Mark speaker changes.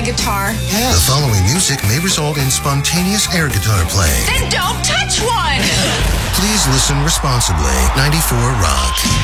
Speaker 1: guitar?
Speaker 2: The following music may result in spontaneous air guitar playing.
Speaker 1: Then don't touch one!
Speaker 2: Please listen responsibly. 94 Rock.